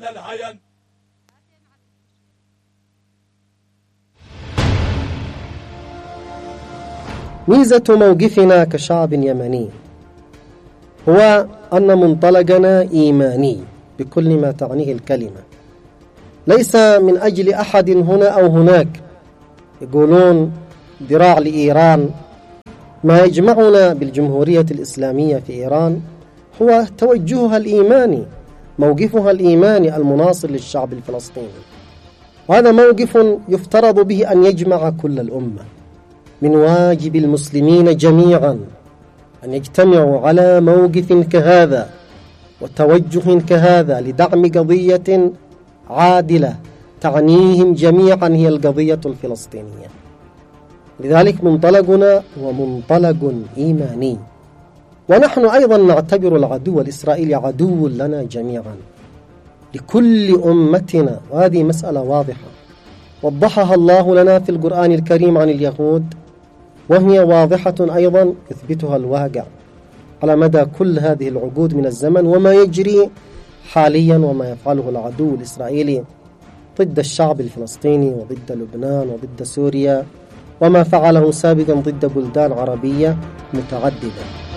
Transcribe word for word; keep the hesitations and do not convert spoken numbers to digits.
على العين. ميزة موقفنا كشعب يمني هو أن منطلقنا إيماني بكل ما تعنيه الكلمة، ليس من أجل أحد هنا أو هناك. يقولون ذراع لإيران. ما يجمعنا بالجمهورية الإسلامية في إيران هو توجهها الإيماني، موقفها الإيماني المناصر للشعب الفلسطيني، وهذا موقف يفترض به أن يجمع كل الأمة. من واجب المسلمين جميعا أن يجتمعوا على موقف كهذا وتوجه كهذا لدعم قضية عادلة تعنيهم جميعا، هي القضية الفلسطينية. لذلك منطلقنا هو منطلق إيماني، ونحن أيضا نعتبر العدو الإسرائيلي عدو لنا جميعا، لكل أمتنا، وهذه مسألة واضحة وضحها الله لنا في القرآن الكريم عن اليهود، وهي واضحة أيضا يثبتها الواقع على مدى كل هذه العقود من الزمن، وما يجري حاليا وما يفعله العدو الإسرائيلي ضد الشعب الفلسطيني وضد لبنان وضد سوريا، وما فعله سابقا ضد بلدان عربية متعددة.